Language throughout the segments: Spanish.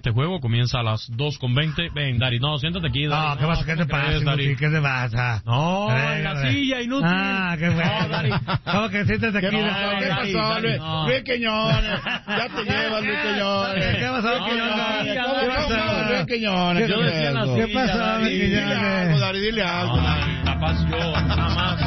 este juego. Comienza a las 2:20. Ven, Dari, no, siéntate aquí, Dari. No, ¿qué pasa? ¿Qué te pasa, Dari? ¿Qué te pasa? No, en la silla, inútil. Ah, qué bueno. No, Dari. ¿Cómo que siéntate aquí? ¿Qué pasó, Luis? Luis Quiñones. Ya te llevas, Luis Quiñones. ¿Qué pasó, Quiñones? Luis Quiñones. Yo decía en la ¿Qué silla, pasó, Dari. Luis Dile algo, Quiñones? Dari, dile algo. No, Dari, capaz yo, nada más.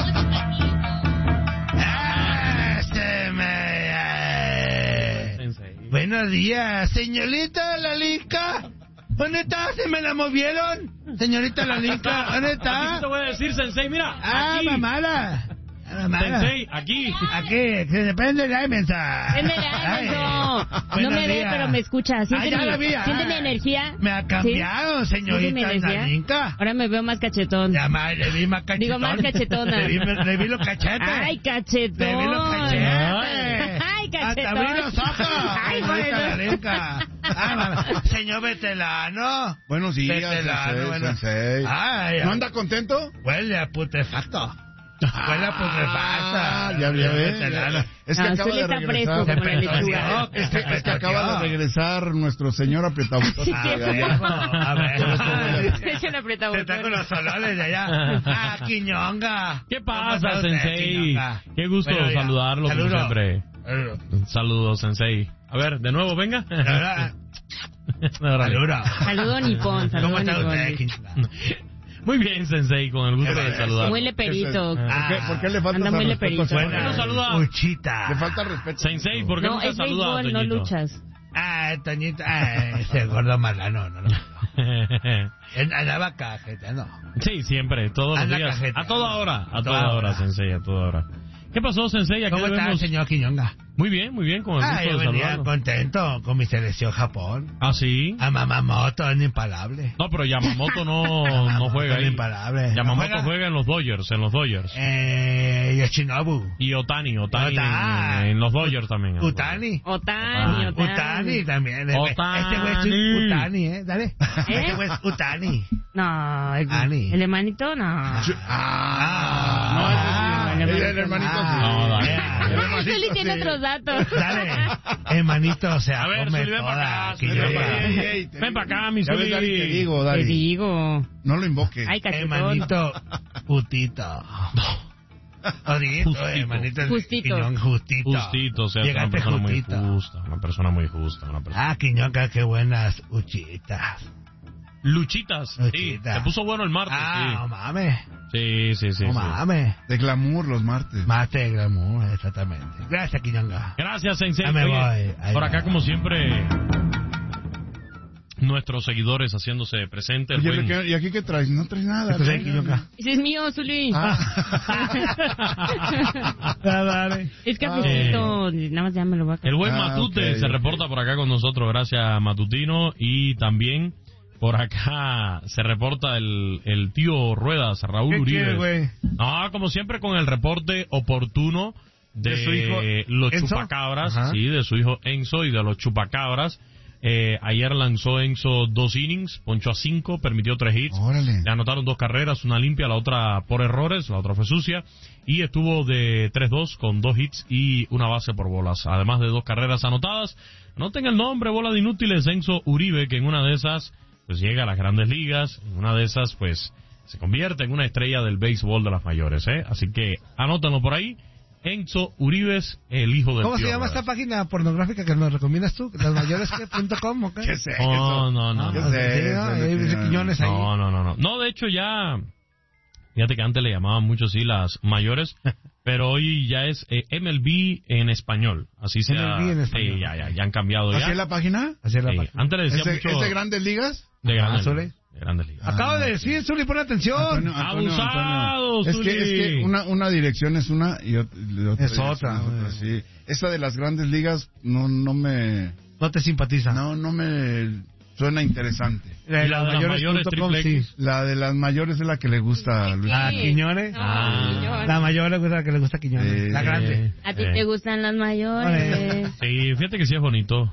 Buenos días, señorita Lalica. ¿Dónde está? ¿Se me la movieron? Señorita Lalica, ¿dónde ¿Qué está? te voy a decir, Sensei? Mira, Ah, aquí. mamala. Sensei, aquí. Aquí, que se prende la mensa. Préndele, ay, no. No me ve, pero me escucha. ¿Siente, ya la vi, ¿siente mi energía? Me ha cambiado, ¿Sí? ¿Siente mi señorita energía? Lalica. Ahora me veo más cachetón. Ya, le vi más cachetón. Digo, más cachetona. Le vi los cachetes. Ay, cachetón. Le vi los cachetes. Ay, cachetón. Hasta abrí los ojos. Ay, Señorita bueno. Lalica. Señor Betelano. Buenos días, Betelano, Sensei. Ay, ¿No anda contento? huele a putrefacto. Huele a putrefacto. Ya ves. Betelano. Es que acaba Suele de estar regresar. fresco como la Se lechuga. Es que acaba de regresar nuestro señor apretador. A ver. Echa un apretado. Se está con los solones de allá. Ah, Quiñonga. ¿Qué ¿Cómo pasa, está usted, Sensei? Quiñonga? Qué gusto Bueno, ya. saludarlo, como Saludo. siempre. Saludos, Sensei. A ver, de nuevo, venga. Órale. Saludo. Saludo nipón, ¿Cómo saludo está usted, nipón. Quiñonga? Muy bien, Sensei, con el gusto de saludar. Huele perito. ¿Por qué le falta Anda muy respeto? leperito. ¿Por qué no saluda? Uchita. Le falta respeto. Sensei, ¿por qué No, nunca es saluda a béisbol, no Toñito? luchas. Ah, Toñito. Ah, ese gordo malano. No. Él andaba cajetando. Sí, siempre, todos los Anda días. cajeta. A toda hora, A toda hora. Sensei, a toda hora. ¿Qué pasó, Sensei? Aquí ¿Cómo está el vemos. señor Quiñonga? Muy bien, con el Ah, gusto yo de venía saludarlo. contento con mi selección Japón. ¿Ah, sí? A Mamamoto, es imparable. No, pero Yamamoto no juega ahí. Imparable. Yamamoto juega en los Dodgers, Yoshinobu. Y Otani Otani. en los Dodgers también. Utani. Otani. Utani también. Otani. Este güey es Utani, Dale. Este güey es Utani. No, Ani. el hermanito, no. No, ese sí, el hermanito sí. No, dale. Ay, Zuli tiene otros datos. Dale. Hermanito, se A ver, come Zuli, ven toda. para acá. Quiñonga. Ven para acá, mi Ya ves, Dari, te Zuli. digo, Te Dari. digo. No lo invoque. Ay, cachetón. Hermanito, putito. Jodito, Justito. hermanito. Justito. Quiñón, justito. Justito, o sea, es una Llegaste persona muy justito. justa. Una persona muy justa. Ah, Quiñonga, qué buenas uchitas. Luchitas. Sí, Luchitas. se puso bueno el martes. No mames. Sí. No mames. De glamour los martes. Mate de glamour, exactamente. Gracias, Quiñonga. Gracias, Sensei. Ya me Oye, voy. Ahí por va. acá, como siempre, nuestros seguidores haciéndose presentes. Oye, Buen- ¿y aquí qué traes? No traes nada. Esto es traes Quiñonga. Ese es mío, Zuli. Dale. Es cafecito. Nada más ya me lo voy a El buen Ah, Matute ok, se ok. reporta por acá con nosotros, gracias Matutino. Y también por acá se reporta el tío Ruedas, Raúl ¿Qué Uribe. quiere, güey? No, como siempre con el reporte oportuno de su hijo, los Enzo. chupacabras, Ajá. sí, de su hijo Enzo y de los chupacabras. Ayer lanzó Enzo 2 innings, ponchó a 5, permitió 3 hits. Órale. Le anotaron 2 carreras, una limpia, la otra por errores, la otra fue sucia. Y estuvo de 3-2 con 2 hits y una base por bolas. Además de 2 carreras anotadas. Anoten el nombre, bola de inútiles, Enzo Uribe, que en una de esas pues llega a las grandes ligas. En una de esas pues se convierte en una estrella del béisbol de las mayores. Así que anótenlo por ahí. Enzo Uribes, el hijo del ¿Cómo se tío llama Ruedas. esta página pornográfica que nos recomiendas tú? ¿Lasmayores.com o qué? ¿Qué es eso? No. ¿Qué es Sí, eso? ahí dice Quiñones ahí. No. No, de hecho ya, fíjate que antes le llamaban mucho así las mayores, pero hoy ya es MLB en español. Así se MLB en español. Sí, ya han cambiado ya. ¿Así es la página? Así es la Sí, página. antes le decía ¿Es mucho de Grandes Ligas? de grandes, Ah, Zuli. de grandes ligas. Acabo de decir, Zuli, pon atención. Abusado, Es Zuli. que una dirección es una y otra Es dirección otra. sí. Esa de las Grandes Ligas no me No te simpatiza. no me suena interesante. La de Y la las de las mayores, mayores.com, triple sí. La de las mayores es la que le gusta a Luis. ¿A Quiñones? No, Quiñones. La mayor le gusta la que le gusta a Quiñones. La grande. ¿A ti te gustan las mayores? Sí, fíjate que sí es bonito,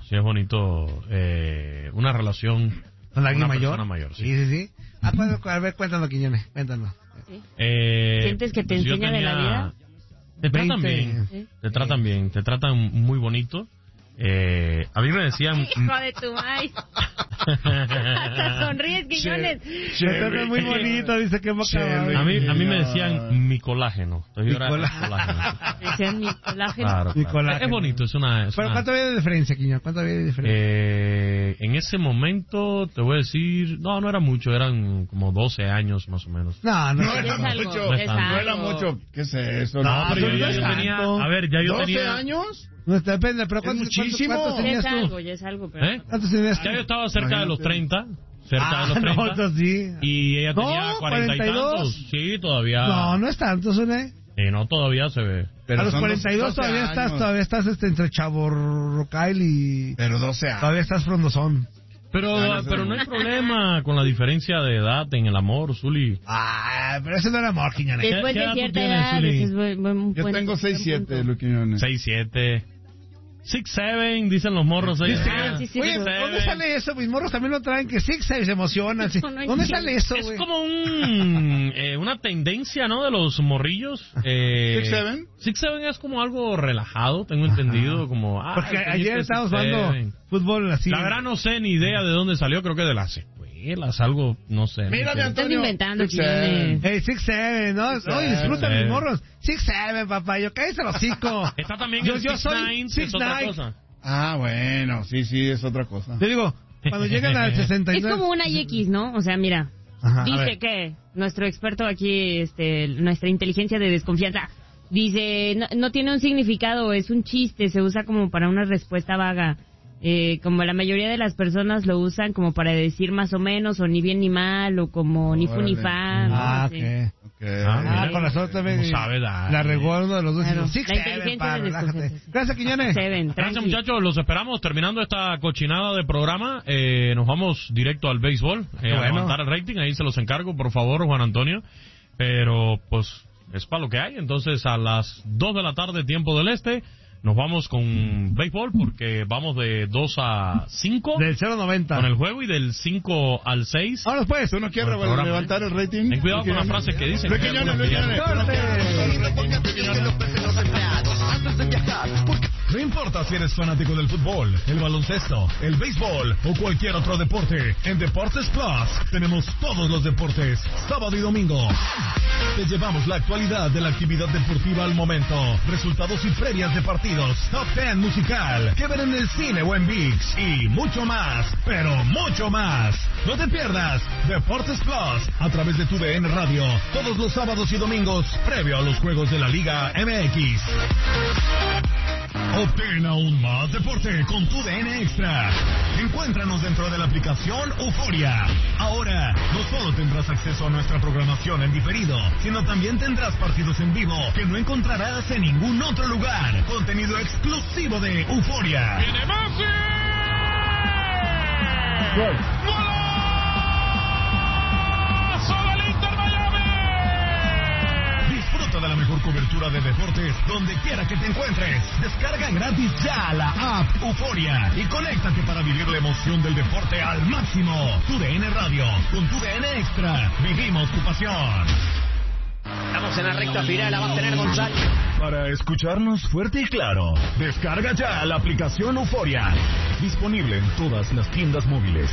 una relación ¿Con alguien una mayor? persona mayor, sí. Sí. Ah, pues, a ver, cuéntanos, Quiñones, cuéntanos. ¿Sientes que te pues yo enseña de la vida? Te tratan 20. bien, Sí. te tratan muy bonito. A mí me decían, Hijo de tu maíz. Hasta sonríes, Quiñones. Es muy bonito, dice que a mí me decían mi colágeno. Entonces yo era colágeno. Decían mi colágeno. Claro. Mi colágeno. Es bonito, Pero ¿cuánto había de diferencia, Quiñón? ¿Cuánto había de diferencia? En ese momento, te voy a decir, no era mucho, eran como 12 años más o menos. No Es era algo, mucho. es No era algo. mucho. ¿Qué es eso? No, pero no yo es tenía, tanto. a ver, ya yo 12 tenía... años. No, depende, pero ¿cuántos muchísimo. tenías tú? Ya es algo, pero... ¿Cuántos tenías tú? Ya yo estaba cerca de los 30, cerca de los 30. No, entonces sí. Y ella tenía 40 y 42. tantos. Sí, todavía. No es tanto, Zune. No, todavía se ve. A los son 42 12 todavía estás entre Chavo Rocail y... Pero 12 años. Todavía estás frondosón. Pero no hay problema con la diferencia de edad en el amor, Zuli. Pero ese no era amor, Quiñones. Después ¿Qué de edad tú cierta tienes, edad, Zuli? ese es buen Yo tengo 6'7", Luquiñones. 6'7". 6'7", dicen los morros. Dice, 6'7". sí, oye, sí. ¿dónde sale eso? Mis morros también lo traen, que 6'6" se emocionan. Sí. No ¿Dónde entiendo. sale eso, Es güey? como una tendencia, ¿no? De los morrillos. 6'7"? 6'7" es como algo relajado, tengo entendido. Como, Porque el ayer teniste estábamos 6'7". jugando fútbol así. La verdad no sé ni idea de dónde salió, creo que de las escuelas, algo, no sé. Mira, no sé. Estás inventando, 6'7". Quiñones. 6'7", ¿no? 6'7". Oye, disfrutan 6'7". mis morros. 6'7", papá. Yo cállate los hocico. Está también Yo el soy 6'9", que es otra 6'9". cosa. Ah, bueno, sí, es otra cosa. Te digo, cuando llegan al 69... Es como una X, ¿no? O sea, mira, Ajá, a dice ver. que nuestro experto aquí, nuestra inteligencia de desconfianza, dice, no tiene un significado, es un chiste, se usa como para una respuesta vaga. Como la mayoría de las personas lo usan como para decir más o menos, o ni bien ni mal, o como ni fu ni fa. ¿no? Ah, Sí. ok. mira, Con razón también. no sabe dar. La regó uno de los dos. Claro. Y dijo, La inteligencia de relájate. desconfianza. Gracias, Quiñones. Seven, Gracias, tranqui. muchachos, los esperamos terminando esta cochinada de programa. Nos vamos directo al béisbol, a bueno. levantar el rating, ahí se los encargo, por favor, Juan Antonio. Pero, pues, es para lo que hay. Entonces, a las 2 de la tarde, tiempo del este, nos vamos con béisbol, porque vamos de 2 a 5 Del 0-90. con el juego y del 5 al 6. Vámonos pues. ¿Tú no quieres Por el programa, levantar el rating? Ten cuidado con las frases que dicen. Luquiñones, No importa si eres fanático del fútbol, el baloncesto, el béisbol o cualquier otro deporte, en Deportes Plus tenemos todos los deportes, sábado y domingo. Te llevamos la actualidad de la actividad deportiva al momento, resultados y previas de partidos, top 10 musical, que ver en el cine o en ViX y mucho más, pero mucho más. No te pierdas Deportes Plus a través de tu DN Radio, todos los sábados y domingos, previo a los juegos de la Liga MX. Obtén aún más deporte con tu DN Extra. Encuéntranos dentro de la aplicación Euforia. Ahora, no solo tendrás acceso a nuestra programación en diferido, sino también tendrás partidos en vivo que no encontrarás en ningún otro lugar. Contenido exclusivo de Euforia. ¡Viene Messi! ¡Golazo del Inter Miami! Disfruta de la mejor cobertura de deportes donde quiera que te encuentres. Descarga gratis ya la app Euforia y conéctate para vivir la emoción del deporte al máximo. Tu DN Radio, con tu DN Extra, vivimos tu pasión. Estamos en la recta final, la va a tener González. Para escucharnos fuerte y claro, descarga ya la aplicación Euforia. Disponible en todas las tiendas móviles.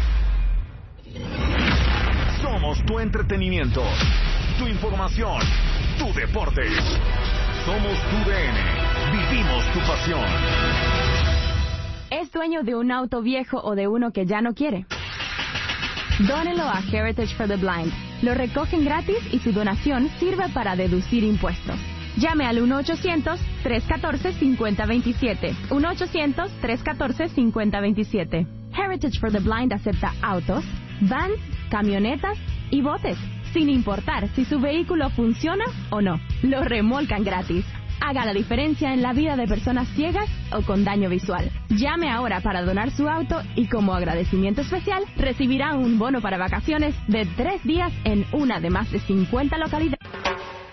Somos tu entretenimiento, tu información, tu deporte. Somos tu DN. Vivimos tu pasión. ¿Es dueño de un auto viejo o de uno que ya no quiere? Dónelo a Heritage for the Blind. Lo recogen gratis y su donación sirve para deducir impuestos. Llame al 1-800-314-5027. 1-800-314-5027. Heritage for the Blind acepta autos, vans, camionetas y botes, sin importar si su vehículo funciona o no. Lo remolcan gratis. Haga la diferencia en la vida de personas ciegas o con daño visual. Llame ahora para donar su auto y como agradecimiento especial recibirá un bono para vacaciones de 3 días en una de más de 50 localidades.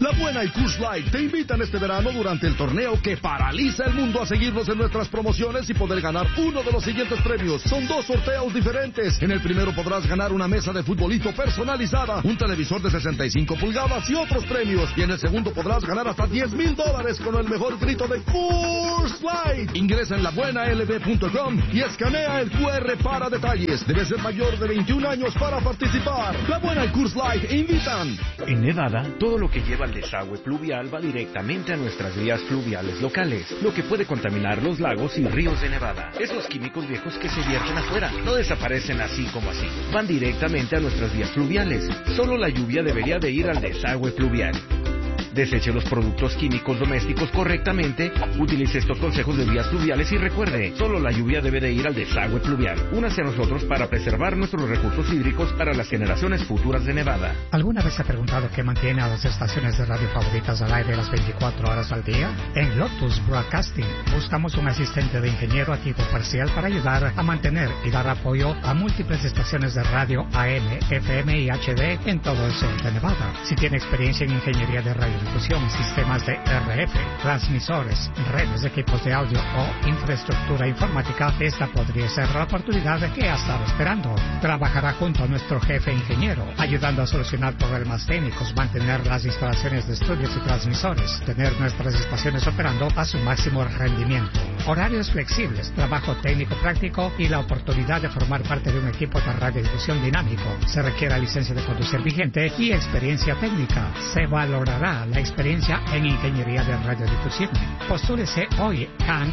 La Buena y Coors Light te invitan este verano durante el torneo que paraliza el mundo a seguirnos en nuestras promociones y poder ganar uno de los siguientes premios. Son 2 sorteos diferentes. En el primero podrás ganar una mesa de futbolito personalizada, un televisor de 65 pulgadas y otros premios. Y en el segundo podrás ganar hasta $10,000 con el mejor grito de Coors Light. Ingresa en labuenalb.com y escanea el QR para detalles. Debes ser mayor de 21 años para participar. La Buena y Coors Light invitan. En Nevada, todo lo que lleva al desagüe pluvial va directamente a nuestras vías fluviales locales, lo que puede contaminar los lagos y ríos de Nevada. Esos químicos viejos que se vierten afuera no desaparecen así como así. Van directamente a nuestras vías fluviales. Solo la lluvia debería de ir al desagüe pluvial. Deseche los productos químicos domésticos correctamente, utilice estos consejos de vías fluviales y recuerde, solo la lluvia debe de ir al desagüe pluvial. Únase a nosotros para preservar nuestros recursos hídricos para las generaciones futuras de Nevada. ¿Alguna vez se ha preguntado qué mantiene a las estaciones de radio favoritas al aire las 24 horas al día? En Lotus Broadcasting buscamos un asistente de ingeniero a tiempo parcial para ayudar a mantener y dar apoyo a múltiples estaciones de radio AM, FM y HD en todo el sur de Nevada. Si tiene experiencia en ingeniería de radiodifusión, sistemas de RF, transmisores, redes, equipos de audio o infraestructura informática, esta podría ser la oportunidad que ha estado esperando. Trabajará junto a nuestro jefe ingeniero, ayudando a solucionar problemas técnicos, mantener las instalaciones de estudios y transmisores, tener nuestras estaciones operando a su máximo rendimiento. Horarios flexibles, trabajo técnico práctico y la oportunidad de formar parte de un equipo de radiodifusión dinámico. Se requiere licencia de conducir vigente y experiencia técnica. Se valorará la experiencia en ingeniería de radiodifusión. Postúlese hoy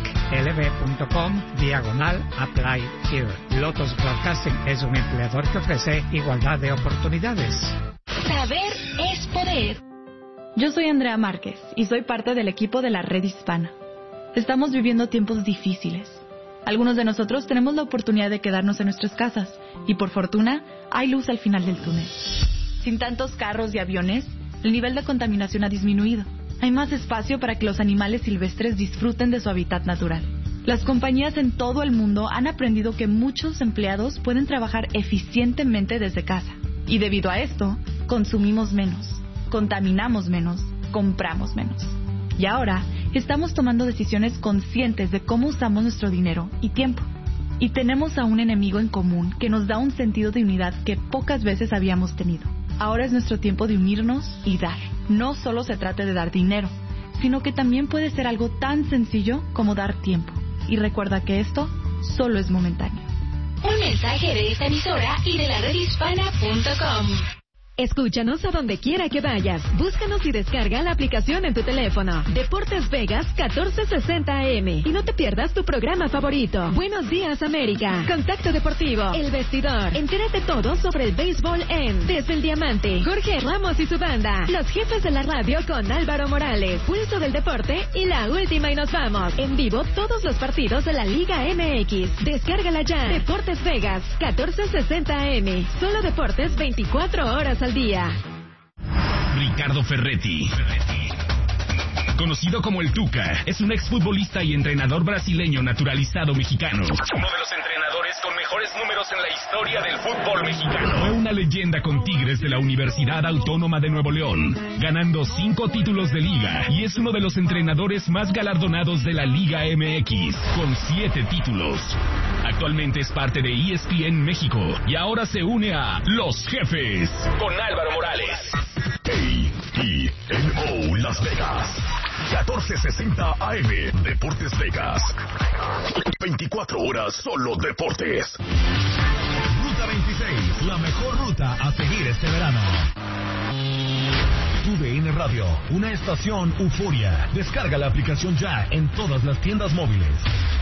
hanklb.com/apply here. Lotus Broadcasting es un empleador que ofrece igualdad de oportunidades. Saber es poder. Yo soy Andrea Márquez y soy parte del equipo de la Red Hispana. Estamos viviendo tiempos difíciles. Algunos de nosotros tenemos la oportunidad de quedarnos en nuestras casas y por fortuna hay luz al final del túnel. Sin tantos carros y aviones, el nivel de contaminación ha disminuido. Hay más espacio para que los animales silvestres disfruten de su hábitat natural. Las compañías en todo el mundo han aprendido que muchos empleados pueden trabajar eficientemente desde casa. Y debido a esto, consumimos menos, contaminamos menos, compramos menos. Y ahora, estamos tomando decisiones conscientes de cómo usamos nuestro dinero y tiempo. Y tenemos a un enemigo en común que nos da un sentido de unidad que pocas veces habíamos tenido. Ahora es nuestro tiempo de unirnos y dar. No solo se trata de dar dinero, sino que también puede ser algo tan sencillo como dar tiempo. Y recuerda que esto solo es momentáneo. Un mensaje de esta emisora y de la redhispana.com. Escúchanos a donde quiera que vayas. Búscanos y descarga la aplicación en tu teléfono. Deportes Vegas 1460 AM. Y no te pierdas tu programa favorito. Buenos días, América. Contacto Deportivo. El Vestidor. Entérate todo sobre el béisbol en Desde el Diamante. Jorge Ramos y su banda. Los jefes de la radio con Álvaro Morales. Pulso del Deporte y La Última y Nos Vamos. En vivo todos los partidos de la Liga MX. Descárgala ya. Deportes Vegas 1460 AM. Solo deportes 24 horas al día. Ricardo Ferretti, conocido como el Tuca, es un exfutbolista y entrenador brasileño naturalizado mexicano. Uno de los entrenadores con mejores números en la historia del fútbol mexicano. Fue una leyenda con Tigres de la Universidad Autónoma de Nuevo León, ganando 5 títulos de liga, y es uno de los entrenadores más galardonados de la Liga MX, con 7 títulos. Actualmente es parte de ESPN México y ahora se une a Los Jefes con Álvaro Morales. KENO Las Vegas 1460 AM. Deportes Vegas. 24 horas solo deportes. Ruta 26, la mejor ruta a seguir este verano. TUDN Radio, una estación euforia. Descarga la aplicación ya en todas las tiendas móviles.